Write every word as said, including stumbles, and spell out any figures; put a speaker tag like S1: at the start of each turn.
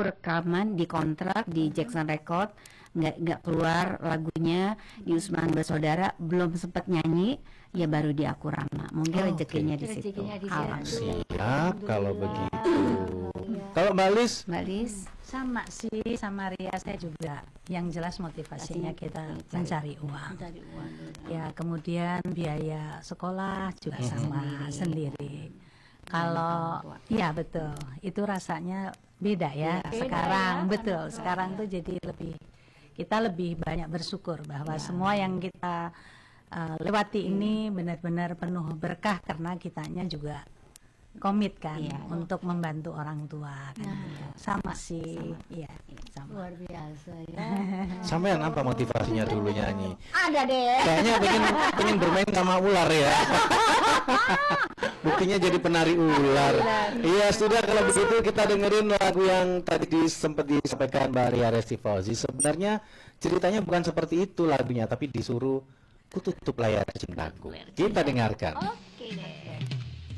S1: rekaman di kontrak di Jackson Record, nggak nggak keluar lagunya di Usman Bersaudara, belum sempat nyanyi, ya baru di Aku Rama. Mungkin
S2: Oh,
S1: rezekinya
S2: oke.
S1: di situ.
S3: Rezekinya di situ.
S1: Alhamdulillah.
S2: Siap kalau begitu. Kalau Mbak Lis,
S1: Mbak Lis,
S4: Sama sih, sama Ria saya juga. Yang jelas motivasinya kita mencari uang.
S3: Mencari uang dulu.
S4: Ya, kemudian biaya sekolah juga sama sendiri. Kalau ya betul, itu rasanya beda ya.
S3: Beda
S4: Sekarang
S3: ya,
S4: betul,
S3: anak
S4: sekarang tuh jadi lebih kita lebih banyak bersyukur bahwa semua yang kita uh, lewati ini benar-benar penuh berkah karena kitanya juga komit kan untuk membantu orang tua kan gitu. Sama sih, iya sama.
S3: Luar biasa ya.
S2: sampean apa motivasinya dulu nyanyi?
S3: Ada deh.
S2: Kayaknya pengen pengen bermain sama ular ya. Buktinya jadi penari ular. Iya, sudah kalau begitu kita dengerin lagu yang tadi di, sempat disampaikan Mbak Ria Resti Fauzi. Sebenarnya ceritanya bukan seperti itu lagunya, tapi disuruh ku tutup layar cintaku. Kita dengarkan.